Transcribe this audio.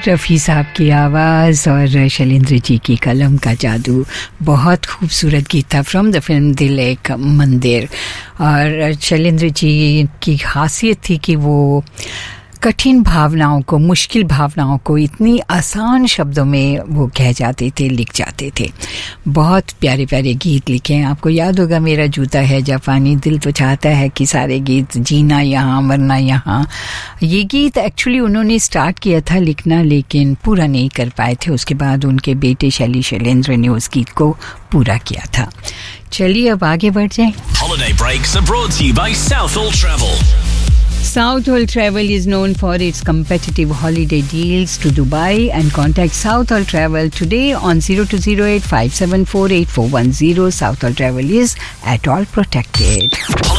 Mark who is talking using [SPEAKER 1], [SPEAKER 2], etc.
[SPEAKER 1] रफ़ी साहब की आवाज़ और शैलेंद्र जी की कलम का जादू, बहुत खूबसूरत गीत था फ्रॉम द फिल्म दिल एक मंदिर। और शैलेंद्र जी की खासियत थी कि वो कठिन भावनाओं को, मुश्किल भावनाओं को इतनी आसान शब्दों में वो कह जाते थे, लिख जाते थे। बहुत प्यारे प्यारे गीत लिखे हैं। आपको याद होगा मेरा जूता है जापानी, दिल तो चाहता है कि सारे गीत, जीना यहाँ मरना यहाँ। ये गीत एक्चुअली उन्होंने स्टार्ट किया था लिखना, लेकिन पूरा नहीं कर पाए थे। उसके बाद उनके बेटे शैली शैलेंद्र ने उस गीत को पूरा किया था। चलिए अब आगे बढ़ जाएं।
[SPEAKER 2] Holiday breaks are brought to you by Southall Travel.
[SPEAKER 1] Southall Travel is known for its competitive holiday deals to Dubai, and contact Southall Travel today on 0208 574 8410. Southall Travel is at all protected.